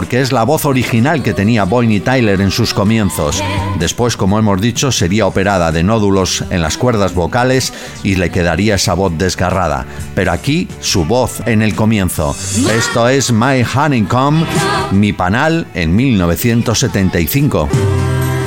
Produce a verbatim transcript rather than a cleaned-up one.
porque es la voz original que tenía Bonnie Tyler en sus comienzos. Después, como hemos dicho, sería operada de nódulos en las cuerdas vocales y le quedaría esa voz desgarrada. Pero aquí, su voz en el comienzo. Esto es My Honeycomb, Mi Panal, en mil novecientos setenta y cinco.